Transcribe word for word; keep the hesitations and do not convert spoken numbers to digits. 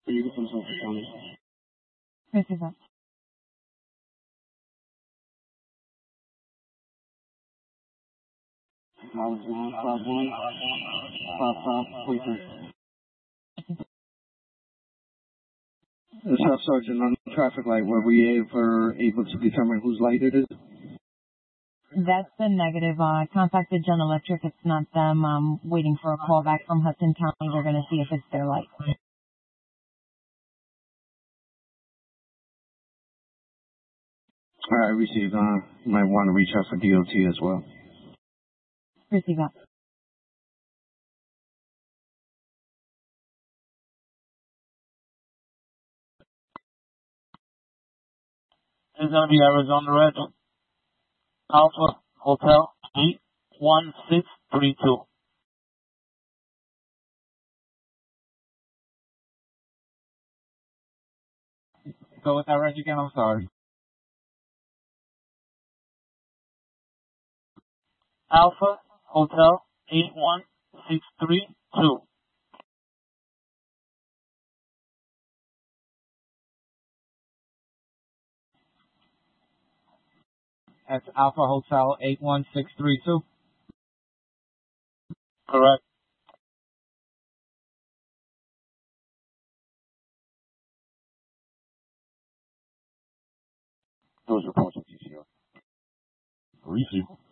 You can put something on it. Receive that. Miles one, five one, five five, point three. The Staff Sergeant, on the traffic light, were we ever able to determine whose light it is? That's the negative. Uh, I contacted General Electric. It's not them. I'm waiting for a call back from Hudson County. They're going to see if it's their light. All right, received. Uh, you might want to reach out for D O T as well. Receive that. It's going to be Arizona Red, Alpha Hotel eight one six three two. Go with that red again, I'm sorry. Alpha Hotel eight one six three two. That's Alpha Hotel eight one six three two. Correct. Those reports are T C O. Receive.